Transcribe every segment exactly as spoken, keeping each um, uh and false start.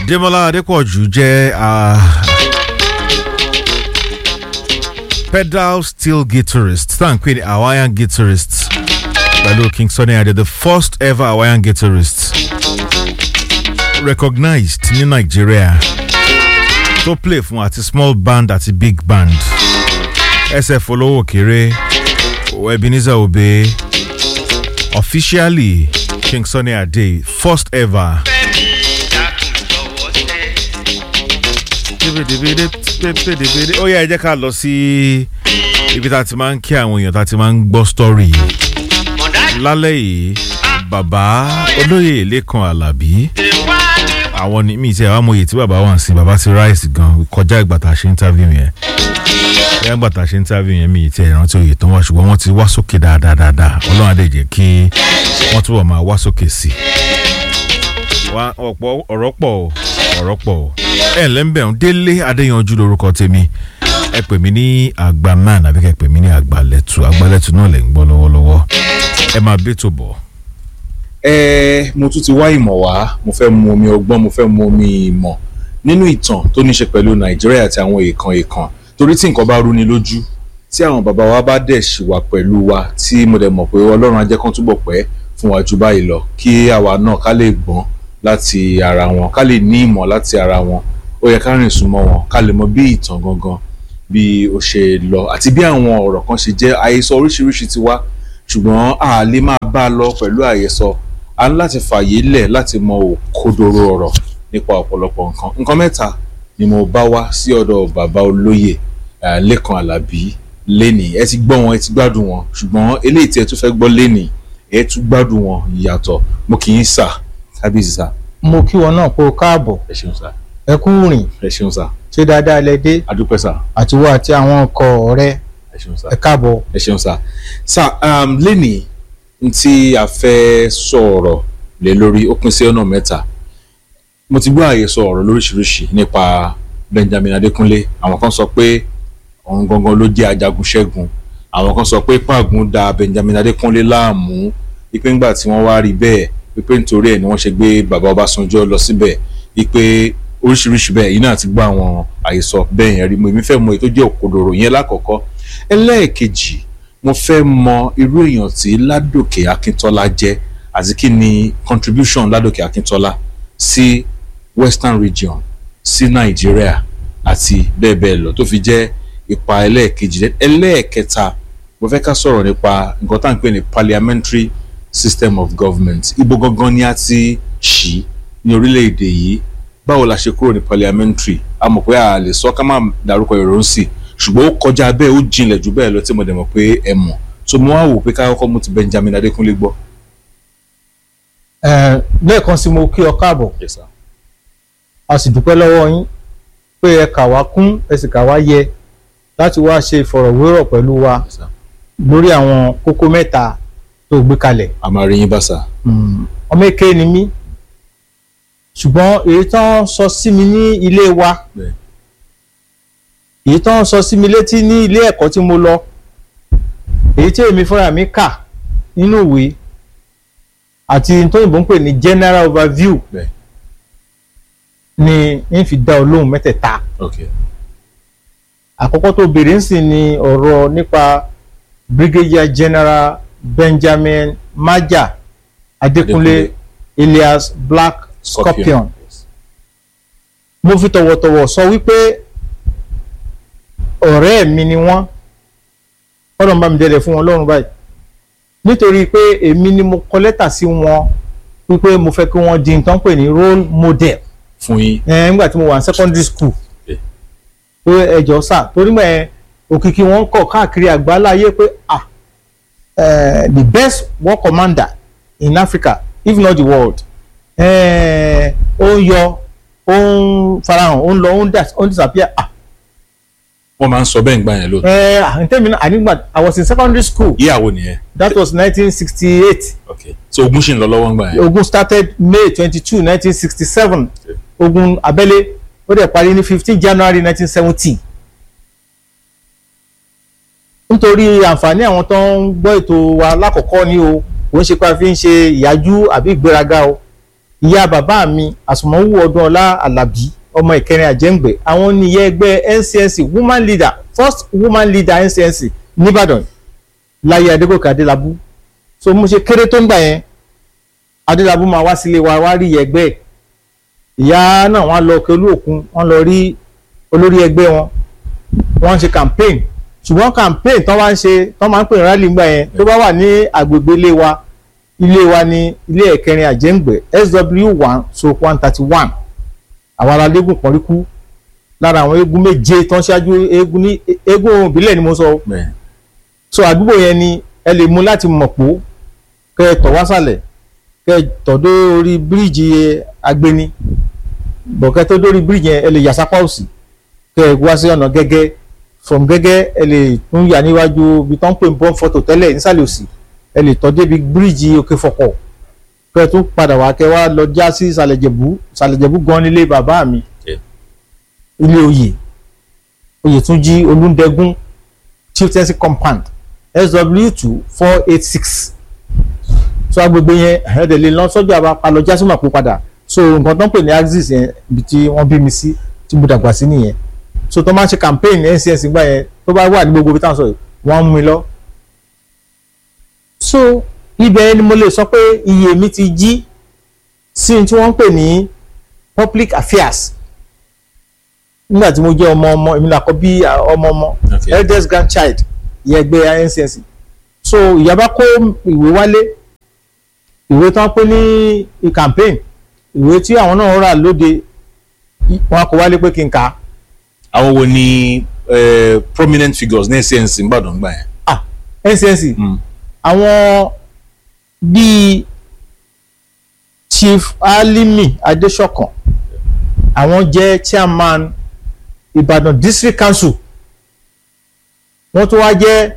Demola Adepoju jẹ́ uh, pedal steel guitarist, thank you, Hawaiian guitarist. Pẹ̀lú King Sunny Ade, the first ever Hawaiian guitarist recognized in Nigeria. To play fún àti small band àti big band. S F Olowo Kere, Ebenezer Obey. Officially, King Sunny Ade, first ever. Oh yeah, ẹ jẹ́ ká lọ sí ibi tá ti máa ń kí àwọn èèyàn tá ti máa ń gbọ́ story. Lálẹ́ yìí, bàbá Olóyè Lékan Àlàbí. Àwọn ni mi ti àwọn amòye tí bàbá wà ń sin, bàbá ti rise gan kọjá ìgbà tá ṣe interview yẹn. Ẹ ìgbà tá ṣe interview yẹn mi ti ìrántí oyè tán wá ṣùgbọ́n wọ́n ti wá sókè dáadáa dáadáa. Ọlọ́run á dẹ̀ jẹ́ kí wọ́n túbọ̀ máa wá sókè sí. Wá ọ̀pọ̀ ọ̀rọ̀ pọ̀ ọ̀rọ̀ pọ̀. Ẹ lẹ́ńbẹ̀rún Délé Adéyanjú lórúkọ tèmi. Ẹ pè mí ní àgbà man àbí kẹ́ pè mí ní àgbàlẹ̀tù. Àgbàlẹ̀tù náà lẹ̀ ń gbọ́ lọ́wọ́lọ́wọ́. Ẹ máa bí tó bọ̀. Ẹ mo tún ti wá ìmọ̀ wá, mo fẹ́ mu omi ọgbọ́n, mo fẹ́ mu omi ìmọ̀ nínú ìtàn tó ní ṣe pẹ̀lú Nàìjíríà àti àwọn èèkàn èèkàn. Torí tí nǹkan bá rú ni lójú, tí àwọn bàbá wa bá dẹ̀ ṣì wà pẹ̀lú wa, tí mo dẹ̀ mọ̀ pé Ọlọ́run á jẹ́ kán túbọ̀ pẹ́ fún wa jù báyìí lọ, kí àwa náà ká lè gbọ́n láti ara wọn, ká lè ní ìmọ̀ láti ara wọn. Ó yẹ ká rìn súnmọ́ wọn, ká lè mọ bí ìtàn gangan bí ó ṣe lọ àti bí àwọn ọ̀rọ̀ kan ṣe jẹ́. Àhesọ oríṣiríṣi ti wá, ṣùgbọ́n a lè máa bá a lọ pẹ̀lú àhesọ. A ní láti fààyè lẹ̀ láti mọ òkodoro ọ̀rọ̀ nípa ọ̀pọ̀lọpọ̀ nǹkan. Nǹkan mẹ́ta ni mo bá wá sí ọ̀dọ̀ bàbá Olóyè Lékan Àlàbí lénìí. Ẹ ti gbọ́ wọn, ẹ ti gbádùn wọn, ṣùgbọ́n eléyìí tí ẹ tún fẹ́ gbọ́ lénìí, ẹ tún gbádùn wọn yàtọ̀. Mo kì í sà, kábíyèsí sà. Mo kí wọn náà kó káàbọ̀. Ẹ ṣeun sà. Ẹ kú rìn. Ẹ ṣeun sà. Ṣé dáadáa lẹ dé? A dúpẹ́ sà. Àtiwọ́ àti àwọn ọkọ rẹ. Ẹ ṣeun sà. Ẹ káàbọ̀. Ẹ ṣeun sà. Sà, um, lénìí ntí a fẹ́ sọ̀rọ̀ lé lórí ó pín sí ọ̀nà mẹ́ta. Mo ti gbọ́ àhesọ ọ̀rọ̀ lóríṣiríṣi nípa Benjamin Adékúnlé. Àwọn kan sọ pé òun gangan ló jẹ́ ajagun ṣẹ́gun. Àwọn kan sọ pé Pàgún da Benjamin Adékúnlé láàmú. Ipe ńgbà tí wọ́n wá rí bẹ́ẹ̀, ipe nítorí ẹ̀ ni wọ́n ṣe gbé bàbá Ọbásanjọ́ lọ síbẹ̀. Ipe oríṣiríṣi bẹ́ẹ̀ yìí náà ti gbọ́ àwọn àhesọ bẹ́ẹ̀ yẹn rí. Mo èmi fẹ́ mọ èyí tó jẹ́ òkodoro yẹn lákọ̀ọ́kọ́. Ẹlẹ́ẹ̀kejì, mo fẹ́ mọ irú èèyàn tí Ládòkè Akíntọ́lá jẹ́ àti kí ni contribution Ládòkè Akíntọ́lá sí Western region, sí Nàìjíríà àti bẹ́ẹ̀ bẹ́ẹ̀ lọ tó fi jẹ́ ipa ẹlẹ́ẹ̀kejì. Ẹlẹ́ẹ̀kẹta, mo fẹ́ ká sọ̀rọ̀ nípa nǹkan tá à ń pè ní parliamentary system of government. Ibo gangan ni a ti ṣí ní orílẹ̀-èdè yìí. Báwo la ṣe kúrò ní parliamentary? A mọ̀ pé a lè sọ ká má dárúkọ ìròyìn sí, ṣùgbọ́n ó kọjá bẹ́ẹ̀, ó jinlẹ̀ jù bẹ́ẹ̀ lọ tí mo dẹ̀ mọ̀ pé ẹ mọ̀. So mo wá wò pé ká kọ́kọ́ mú ti Benjamin Adékúnlé gbọ́. Ẹ lẹ́ẹ̀kan sí mo kí ọ káàbọ̀. Yes sir. A sì dúpẹ́ lọ́wọ́ yín pé ẹ kà wá kún, ẹ sì kà wá yẹ láti wá ṣe ìfọ̀rọ̀wérọ̀ pẹ̀lú wa Yes sir. lórí àwọn kókó mẹ́ta tó gbé kalẹ̀. A máa rí yín bá sà. Ọmọ èké ni mí, ṣùgbọ́n èyí tán sọ sí mi ní ilé wa, Bẹ́ẹ̀. èyí tán sọ sí mi létí ní ilé ẹ̀kọ́ tí mo lọ, èyí tí èmi fúnra mi kà nínú ìwé àti tó ìbò ń pè ní general overview Bẹ́ẹ̀. ni ń fi dá olóhùn mẹ́tẹ̀ẹ̀ta. Okay. Àkọ́kọ́ tó béèrè ń sìn ni ọ̀rọ̀ nípa Brigadier General Benjamin Maja Adékúnlé Elias Black Scorpion. Yes. Mo fi tọ̀wọ̀tọ̀wọ̀ sọ wípé ọ̀rẹ́ mi ni wọ́n. Ọlọ́run bá mi délẹ̀ fún wọn lọ́rùn báyìí. Nítorí pé èmi ni mo kọ lẹ́tà sí wọn wípé mo fẹ́ kí wọ́n di nǹkan pè ní role model. Fún yín. Ẹ nígbà tí mo wà ní secondary school. Yeah. Pé ẹjọ́ sà torí mọ̀ ẹ́ òkìkí wọn kọ̀ káàkiri àgbáláyé pé ah uh, the best war commander in Africa if not the world. Ó ń yọ, ó ń farahàn, ó ń lọ, ó ń disappear. Ah. Wọ́n máa ń sọ bẹ́ẹ̀ ń gbà yẹn lóòótọ́. Ẹ ǹtẹ́mi náà ànígbà I was in secondary school. Ìyàwó nìyẹn. That was nineteen sixty-eight. Okay. So ogun ṣì ń lọ lọ́wọ́ ń gbà yẹn. Ogun started May twenty-two nineteen sixty-seven. Okay. Ogun abẹ́lé ó dẹ̀ parí ní fifteen January nineteen seventy. Nítorí àǹfààní àwọn tó ń gbọ́ ètò wa lákọ̀ọ́kọ́ ni o, kò ń ṣe pé a fi ń ṣe ìyájú àbí ìgbéraga o. ìyá bàbá mi Àsùnmọ̀wù Ọdúnọlá Àlàbí ọmọ Ìkẹrin Àjẹ́ǹgbẹ̀ àwọn nìyẹn ẹgbẹ́ N C N C woman leader first woman leader N C N C nìbàdàn láyé Adégòkè Adélabú so mo ṣe kéré tó ń gbà yẹn Adélabú máa wá sílé wa wá rí ẹgbẹ́ ìyá náà wọ́n lọ Òkè Olúòkun wọ́n lọ rí olórí ẹgbẹ́ wọn wọ́n ń ṣe campaign ṣùgbọ́n campaign tán wá ń ṣe tán máa ń pè rally gbà yẹn tó bá wà ní agbègbè ilé wa ilé wa ní ilé Ìkẹrin Àjẹ́ǹgbẹ̀ S W one so one thirty one àwọn alálégún kan rí kú lára àwọn eégún méje tán ṣáájú eégún ní eégún ìbílẹ̀ ni mo sọ so àdúgbò yẹn ni ẹ lè mú láti Mọ̀pó kẹ́ ẹ tọ̀ wá sàlẹ̀ kẹ́ ẹ tọ̀ dé orí bíríìjì Agbeni bọ̀kẹ́ tó dórí bíríìjì yẹn ẹ lè yà sápá òsì kẹ́ ẹ wá sí ọ̀nà Gẹ́gẹ́ from Gẹ́gẹ́ ẹ lè tún yà níwájú ibi tán pè ń bọ́ fọ́tò tẹ́lẹ̀ nísàlẹ̀ òsì ẹ lè tọ́ débi bíríìjì Òkè Fọ̀kọ̀ kẹ́ ẹ tún padà wá kẹ́ wá lọ já sí Ìsàlẹ̀ Ìjẹ̀bú Ìsàlẹ̀ Ìjẹ̀bú gan nílé bàbá mi ilé oyè Oyètúnjí Olúndẹ̀gún chieftaincy compound S W two four eight six so agbègbè yẹn ẹ̀ẹ́dẹ̀ lè lọ sọ́jà bá palọ̀ já sí Màpó padà so nǹkan tó ń pè ní axis yẹn ibi tí wọ́n bí mi sí tí mo dàgbà sí nìyẹn so tó máa ń ṣe campaign N C N C gbà yẹn tó bá wà ní gbogbo ibi táwọn sọ yìí wọ́n mú mi lọ so ibẹ̀ ni mo lè sọ pé iye mi ti jí sí tí wọ́n ń pè ní public affairs nígbà tí mo jẹ́ ọmọ ọmọ èmi làkọ́ bí ọmọ ọmọ eldest grandchild ìyẹn ẹgbẹ́ N C N C so ìyá bá kó ìwé wálé ìwé tán pé ní campaign ìwé tí àwọn náà rà lóde wọn kò wálé pé kí n kà á. àwọn wo ni uh, prominent figures ní N C N C nìbàdàn gbà yẹn. ah N C N C àwọn bíi Chief Alimi Adéṣọ̀kan àwọn jẹ́ chairman Ìbàdàn District Council wọ́n tún wá jẹ́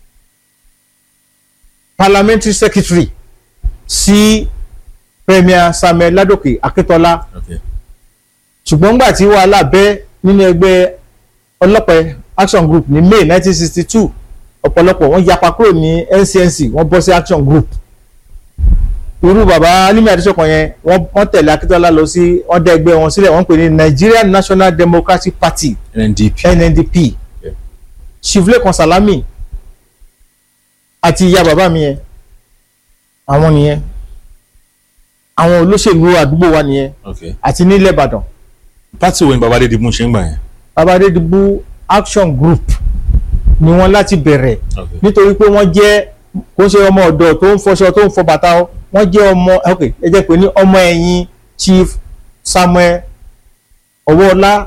parliamentary secretary sí Premier Samuel Ládòkè Akíntọ́lá ṣùgbọ́n nígbà tí wàhálà bẹ́ nínú ẹgbẹ́ ọlọ́pẹ Action Group ní May nineteen sixty two ọ̀pọ̀lọpọ̀ wọ́n yapa kúrò ní N C N C wọ́n bọ́ sí Action Group irú bàbá Alimi Adéṣọ̀kan yẹn wọ́n tẹ̀lé Akíntọ́lá lọ sí wọ́n dá ẹgbẹ́ wọn sílẹ̀ wọ́n pè ní Nigerian National Democratic Party N N D P N N D P Chief Lekan Salami àti ìyá bàbá mi yẹn àwọn nìyẹn àwọn olóṣèlú àdúgbò wa nìyẹn àti nílẹ̀ Ìbàdàn. pátì wo ni bàbá Adédìbú ṣe ń gbà yẹn. bàbá Adédìbú Action Group ni wọ́n láti bẹ̀rẹ̀ nítorí pé wọ́n jẹ́ kó ṣe ọmọ ọ̀dọ́ tó ń fọṣọ tó ń fọ bàtà wọ́n jẹ́ ọmọ ok ẹ jẹ́ pé ní ọmọ ẹ̀yìn Chief Samuel Ọwọ́ọlá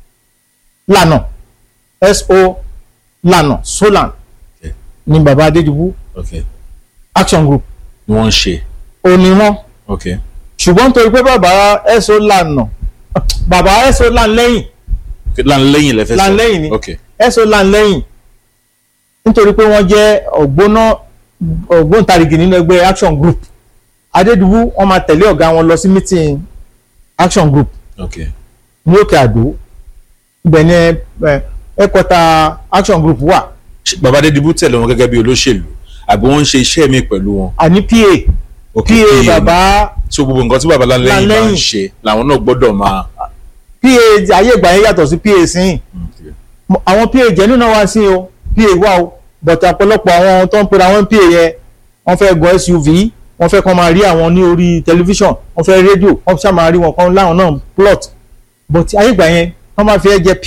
Lànà S O Lànà Solan ni bàbá Adédìbú Action Group ni wọ́n ń ṣe. òní wọn ṣùgbọ́n nítorí pé bàbá S O Lànà bàbá S O Lànlẹ́yìn Lànlẹ́yìn lẹ́fẹ̀ẹ́ sọ Lànlẹ́yìn ni S O Lànlẹ́yìn nítorí pé wọ́n jẹ́ ògbóná ògbóǹtarìgì nínú ẹgbẹ́ Action Group Adédìbú wọ́n máa tẹ̀lé ọ̀gá wọn lọ sí meeting Action Group ní Òkè Àdó ibẹ̀ ni ẹ̀kọ́ta Action Group wà. bàbá Adédìbú tẹ̀lé wọn gẹ́gẹ́ bí olóṣèlú àbí wọ́n ń ṣe iṣẹ́ mi pẹ̀lú wọn. àní P A P A bàbá so gbogbo nǹkan tí bàbá Lànlẹ́yìn máa ń ṣe làwọn náà gbọ́dọ̀ máa. P A ayé ìgbà yẹn yàtọ̀ sí P A sìn àwọn P A jẹ́nu náà wá sí o P A wà o but ọ̀pọ̀lọpọ̀ àwọn tó ń pera wọn P A yẹn wọ́n fẹ́ gun S U V wọ́n fẹ́ kàn máa rí àwọn ní orí tẹlifíṣàn wọ́n fẹ́ rédíò wọ́n ṣáà máa rí wọn kan láwọn náà plot but ayé ìgbà yẹn wọ́n máa fi ẹ jẹ P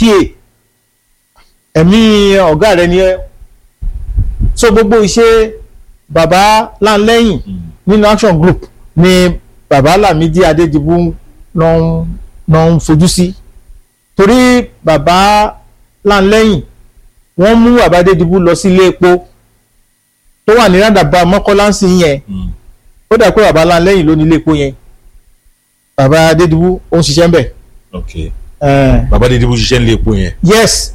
A ẹ̀mí ọ̀gá rẹ ni ẹ so gbogbo iṣẹ́ bàbá Lànlẹ́yìn nínú Action Group ni bàbá Lámídì Adédìbú náà ń fojú sí torí bàbá Lànlẹ́yìn wọ́n mú bàbá Adédìbú lọ sí ilé epo tó wà ní rádàbà mọ́kọ́láńsì yẹn ó dà pé bàbá Lànlẹ́yìn ló ní ilé epo yẹn bàbá Adédìbú ó ń ṣiṣẹ́ ń bẹ̀. bàbá Adédìbú ṣiṣẹ́ ń lé epo yẹn. yes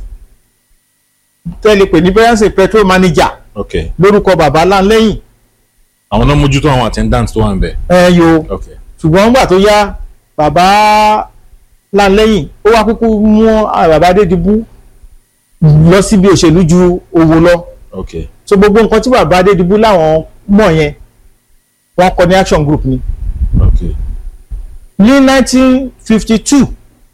tẹ́lẹ̀ pè ní bẹ́yànsì petrol manager lórúkọ bàbá Lànlẹ́yìn. àwọn náà mójútó àwọn attendant tó wà ń bẹ̀. ẹ yo ṣùgbọ́n nígbà tó yá bàbá Lànlẹ́yìn ó wá kúkú mú bàbá Adédìbú lọ síbi òṣèlú ju owó lọ. okay. so gbogbo nǹkan tí bàbá Adédìbú láwọn mọ̀ yẹn wọ́n kọ ní Action Group ni. okay. ní nineteen fifty two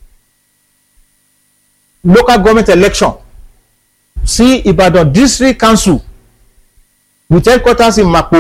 local government election sí Ìbàdàn district council with headquarters in Mapo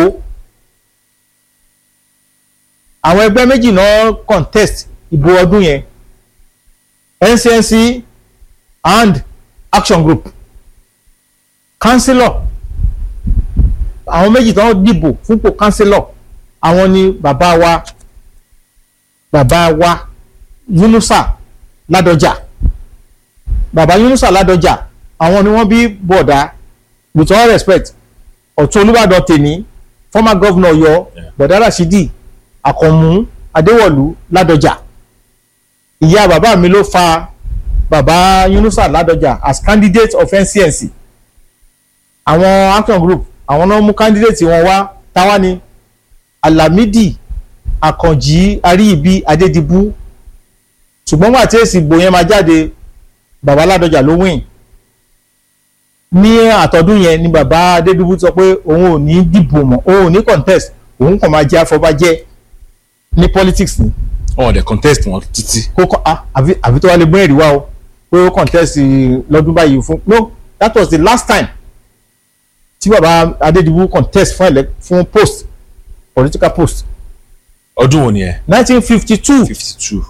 àwọn ẹgbẹ́ méjì náà contest ìbò ọdún yẹn N C N C and Action Group councillor àwọn méjì tó ń dìbò fúnpò councillor àwọn ni bàbá wa bàbá wa Yunusa Ládọjà bàbá Yunusa Ládọjà àwọn ni wọ́n bí bọ̀dá with all respect Ọ̀tún Olúbàdàn tèmi former governor Ọ̀yọ́ bọ̀dá Rashidi Àkànmú Adéwọ̀lú Ládọjà ìyá bàbá mi ló fa bàbá Yunusa Ládọjà as candidate of N C N C àwọn Action Group àwọn náà mú candidate wọn wá táwa ni Alamidi Àkànjí Aríyìbí Adédìbú ṣùgbọ́n wà tí èsì ìbò yẹn máa jáde bàbá Ládọjà ló win ní àtọ́dún yẹn ni bàbá Adédìbú sọ pé òun ò ní dìbò mọ́ òun ò ní contest òun kàn máa jẹ́ afọbajẹ́ ní politics ni. ọ̀ dẹ̀ contest wọn títí. kó kọ́ àbí àbí tó wá lè gbé ẹ̀rí wá o pé ó contest lọ́dún báyìí fún no that was the last time tí bàbá Adédìbú contest fún elect fún post political post. ọdún wo ni ẹ. nineteen fifty two fifty two.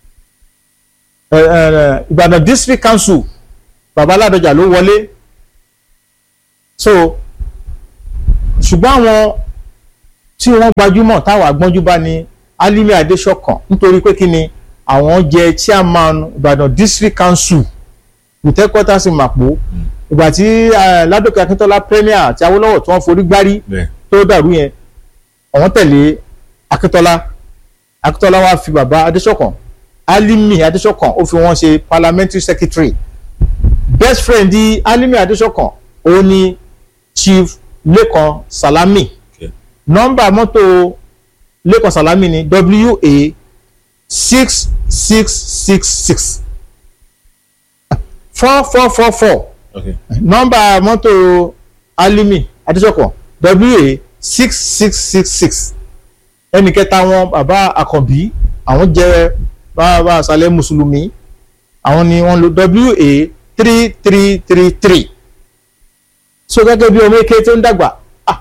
Ìbàdàn district council bàbá Ládọjà ló wọlé so ṣùgbọ́n àwọn tí wọ́n gbajúmọ̀ táwọn agbọ́njú bá ní Alimi Adéṣọ̀kan nítorí pé kí ni àwọn jẹ́ chairman Ìbàdàn district council with headquarters in Mapo ìgbà tí Ládòkè Akíntọ́lá premier àti Awólọ́wọ̀ tí wọ́n forí gbárí tó dàrú yẹn àwọn tẹ̀lé Akíntọ́lá Akíntọ́lá wá fi bàbá Adéṣọ̀kan Alimi Adéṣọ̀kan ó fi wọ́n ṣe parliamentary secretary best friend di Alimi Adéṣọ̀kan ó ní Chief Lékan Salami nọ́mbà mọ́tò Lékan Salami ni W A six six six six four four four four nọ́mbà mọ́tò Alimi Adéṣọ̀kan W A six six six six ẹnì kẹta wọn bàbá Àkànbí àwọn jẹ́ bàbá àṣàlẹ̀ mùsùlùmí àwọn ni wọ́n lo W A three three three three so gẹ́gẹ́ bí ọmọ eke tó ń dàgbà ah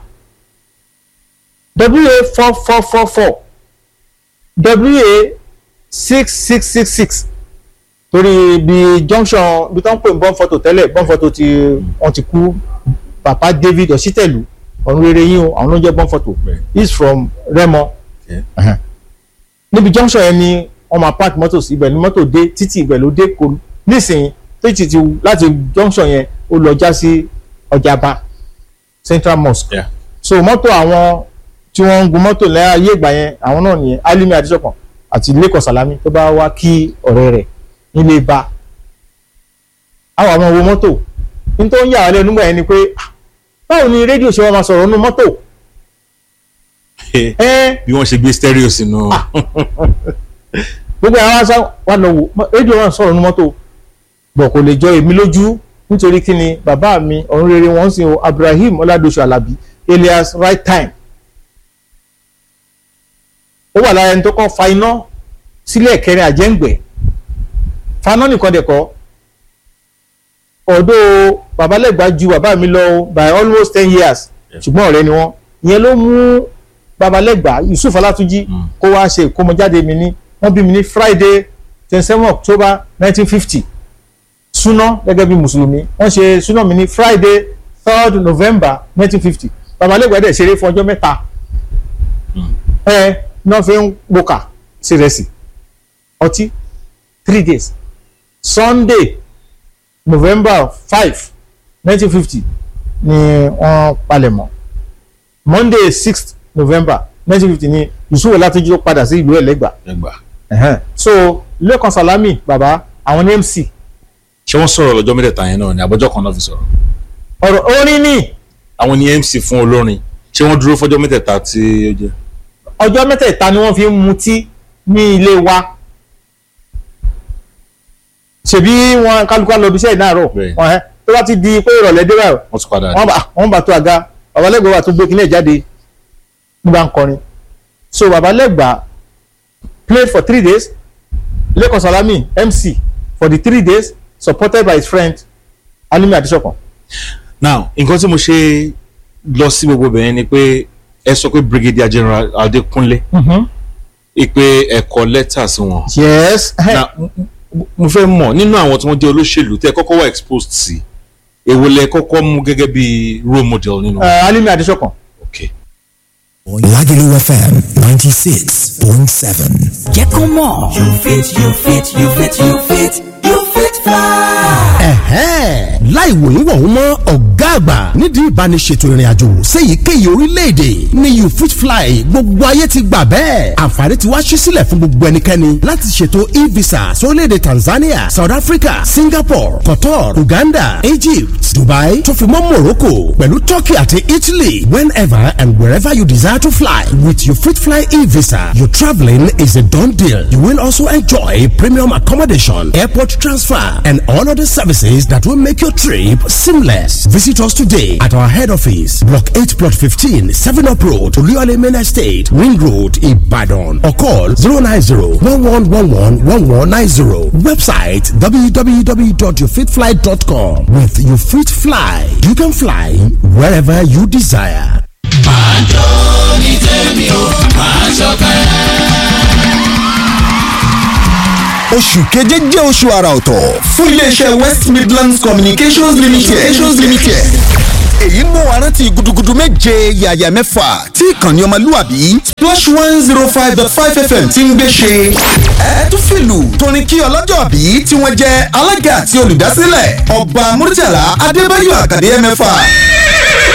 W A four four four four W A six six six six torí bí junction bí tó ń pè ní Bọ́ǹfọ̀tò tẹ́lẹ̀ Bọ́ǹfọ̀tò tí wọ́n ti kú Papa David Ọ̀ṣítẹ̀lú ọ̀run rere yín o àwọn ló ń jẹ́ Bọ́ǹfọ̀tò is from Rẹ́mọ níbi junction yẹn ni wọ́n máa park mọ́tò sí ibẹ̀ ní mọ́tò dé títì ibẹ̀ ló dé kò nísìnyí títì ti láti junction yẹn ó lọ já sí Ọjà'ba Central Mosque yeah. so mọ́tò àwọn tí wọ́n ń gun mọ́tò lẹ́yìn ayé ìgbà yẹn àwọn náà nìyẹn Alimi Adéṣọ̀kan àti Lékan Salami tó bá wá kí ọ̀rẹ́ rẹ̀ nílé bá àwọn àwọn owó mọ́tò ní tó ń yà wá lẹ́nu gbà yẹn ni pé báwo ni rédíò ṣe wọ́n máa sọ̀rọ̀ nínú mọ́tò. bí wọ́n ṣe gbé stereo sínú. gbogbo àwọn aṣá wà lọ wò rédíò wọn sọ̀rọ̀ nínú mọ́tò bọ̀ kò lè jọ èmi lójú nítorí kí ni bàbá mi ọ̀run rere wọ́n sì o Abraham Ọládòṣù Alábí alias right time ó wà lára ẹni tó kọ́ fa iná sílẹ̀ kẹrin àjẹ́ǹgbẹ̀ faná nìkan dẹ̀kọ́ ọ̀dọ̀ babalẹ́gbà ju bàbá mi lọ by almost ten years ṣùgbọ́n ọ̀rẹ́ ni wọ́n ìyẹn ló mú babalẹ́gbà Yusuf Alátúnjí kó wá ṣe ìkómọjáde mi ní wọ́n bí mi ní Friday twenty seven October nineteen fifty súná gẹ́gẹ́ bí mùsùlùmí wọ́n ṣe súná mi ní Friday third November nineteen fifty babalẹ́gbà dẹ̀ ṣeré fún ọjọ́ mẹ́ta ẹ náà fi ń gbòkà sí rẹsì ọtí three days Sunday November five nineteen fifty ni wọ́n palẹ̀mọ́ Monday sixth November nineteen fifty ni Yusuf Ọlátúnjí tó padà sí ìlú Ẹlẹ́gbà. Uh-huh. so Lékan Salami bàbá àwọn ní M C. ṣé wọ́n sọ̀rọ̀ lọ́jọ́ mẹ́tẹ̀ẹ̀ta yẹn náà ni àbọ̀jọ́ kan náà fi sọ̀rọ̀. ọ̀rọ̀ orin ni. àwọn ní M C fún olórin ṣé wọ́n dúró fọ́jọ́ mẹ́tẹ̀ẹ̀ta tí ó jẹ́. ọjọ́ mẹ́tẹ̀ẹ̀ta ni wọ́n fi ń mutí ní ilé wa ṣebí wọn kálukú lọ bí iṣẹ́ ìnáàrọ̀ wọn ẹ tó bá ti di pé ìrọ̀lẹ́ dé báyọ̀ wọ́n ti padà wọ́n bá wọ́n bá tó àga babalẹ́gbà wà tó gbé kílẹ̀ jáde nígbà ń kọrin so babalẹ́gbà played for three days. Leko Salami M C for the three days, supported by his friend Alimi Adesokan. Now nǹkan tí mo ṣe lọ sí gbogbo bẹ̀rẹ̀ ni pé ẹ sọ pé Brigadier General Adekunle pé ẹ kọ lẹ́tà sí wọn. Yes. Now mo fẹ́ mọ̀ nínú àwọn tí wọ́n jẹ́ olóṣèlú tẹ́ kọ́kọ́ wá exposed sí èwo lẹ kọ́kọ́ mú gẹ́gẹ́ bí role model nínú. Uh, Alimi Adesokan. Okay. Lagelu F M ninety-six point seven. Jẹ́ kó mọ̀. You fit, you fit, you fit, you fit, you fit fly. Ẹ̀hẹ́n láì wòyún wọ̀hún mọ́ ọ̀gá àgbà nídìí ìbániṣètò ìrìn àjò séyìíkéyìí orílẹ̀-èdè ní You Fit Fly gbogbo ayé ti gbà bẹ́ẹ̀. Àǹfààní ti wá ṣí sílẹ̀ fún gbogbo ẹnikẹ́ni láti ṣètò e-visa sórílẹ̀-èdè Tanzania, South Africa, Singapore, Qatar, Uganda, Egypt, Dubai tó fi mọ́ Morocco pẹ̀lú Turkey àti Italy whenever and wherever you desire to fly with You Fit Fly e-visa. Your travelling is a done deal. You will also enjoy premium accommodation, airport transfer, and all other services that will make your trip seamless. Visit us today at our head office, Block eight, Plot fifteen, seven Up Road, Oluyole Main Estate, Ring Road, Ibadan, or call zero nine zero, one one one one, one one nine zero. Website w w w dot you fit fly dot com. With You Fit Fly, you can fly wherever you desire. Àjọ ní tèmi ò máa ṣọ̀kẹ́. Oṣù keje jẹ́ oṣù àrà ọ̀tọ̀ fún iléeṣẹ́ West Midlands Communications Limited. Communications Limited. Èyí mú wa rántí gudugudu méje yàyà mẹ́fà tí ìkànnì ọmọlúwàbí Splash one zero five dot five F M ti ń gbé ṣe. Ẹ tún fìlù tóní kí ọlọ́jọ́ bí tí wọ́n jẹ́ alága àti olùdásílẹ̀ Ọba Murtala Adébáyọ̀ Àkàdé mẹ́fà.